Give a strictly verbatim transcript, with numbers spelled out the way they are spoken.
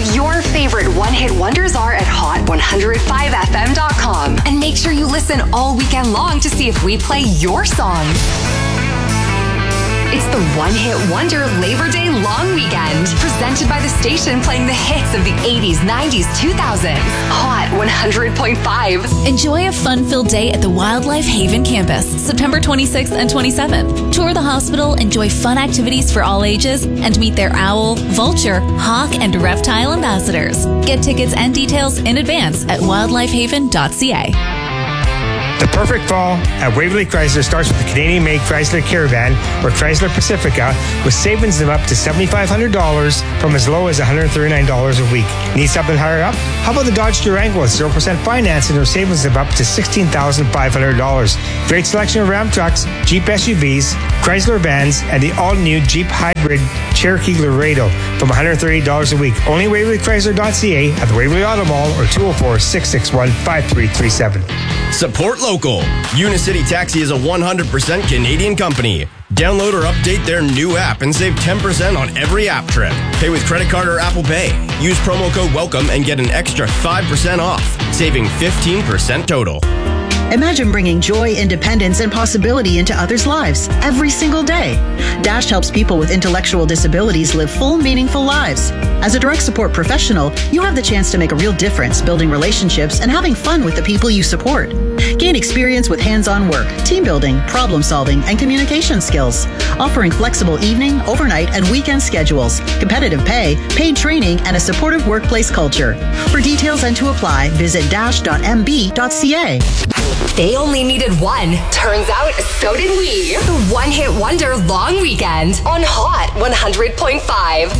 what your favorite one-hit wonders are at hot one oh five f m dot com. And make sure you listen all weekend long to see if we play your songs. It's the One Hit Wonder Labor Day Long Weekend, presented by the station playing the hits of the eighties, nineties, two thousands. Hot one hundred point five. Enjoy a fun-filled day at the Wildlife Haven campus, September twenty-sixth and twenty-seventh. Tour the hospital, enjoy fun activities for all ages, and meet their owl, vulture, hawk, and reptile ambassadors. Get tickets and details in advance at wildlife haven dot c a. The perfect fall at Waverly Chrysler starts with the Canadian-made Chrysler Caravan or Chrysler Pacifica with savings of up to seven thousand five hundred dollars from as low as one hundred thirty-nine dollars a week. Need something higher up? How about the Dodge Durango with zero percent financing or savings of up to sixteen thousand five hundred dollars? Great selection of Ram trucks, Jeep S U Vs, Chrysler vans, and the all-new Jeep Hybrid Cherokee Laredo from one hundred thirty dollars a week. Only waverly chrysler dot c a at the Waverly Auto Mall or two oh four, six six one, five three three seven. Support local. Unicity Taxi is a one hundred percent Canadian company. Download or update their new app and save ten percent on every app trip. Pay with credit card or Apple Pay. Use promo code WELCOME and get an extra five percent off, saving fifteen percent total. Imagine bringing joy, independence, and possibility into others' lives every single day. Dash helps people with intellectual disabilities live full, meaningful lives. As a direct support professional, you have the chance to make a real difference building relationships and having fun with the people you support. Gain experience with hands-on work, team building, problem solving, and communication skills. Offering flexible evening, overnight, and weekend schedules, competitive pay, paid training, and a supportive workplace culture. For details and to apply, visit dash dot m b dot c a. They only needed one. Turns out, so did we. The One Hit Wonder Long Weekend on Hot one hundred point five.